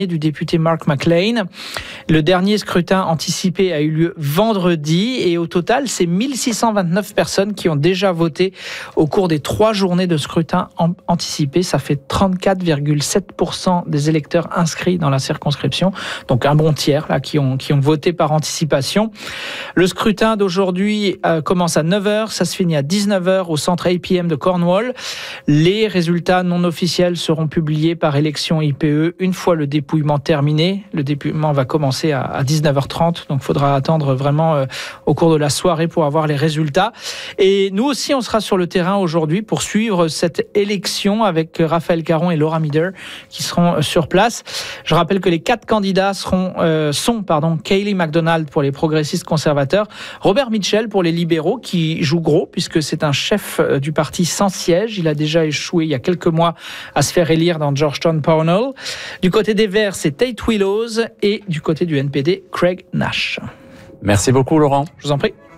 du député Mark McLean. Le dernier scrutin anticipé a eu lieu vendredi et au total, c'est 1629 personnes qui ont déjà voté au cours des 3 journées de scrutin anticipé. Ça fait 34,7% des électeurs inscrits dans la circonscription. Donc un bon tiers là, qui ont voté par anticipation. Le scrutin d'aujourd'hui commence à 9h, ça se finit à 19h au centre APM de Cornwall. Les résultats non officiels seront publiés par élection IPE une fois le dépouillement terminé. Le dépouillement va commencer à 19h30, donc il faudra attendre vraiment au cours de la soirée pour avoir les résultats. Et nous aussi, on sera sur le terrain aujourd'hui pour suivre cette élection avec Raphaël Caron et Laura Meader qui seront sur place. Je rappelle que les 4 candidats sont Kayleigh MacDonald pour les progressistes conservateurs, Robert Mitchell pour les libéraux qui joue gros puisque c'est un chef du parti sans siège. Il a déjà échoué il y a quelques mois à se faire élire dans Georgetown Pownall. Du côté des Verts, c'est Tate Willows et du côté du NPD, Craig Nash. Merci beaucoup Laurent. Je vous en prie.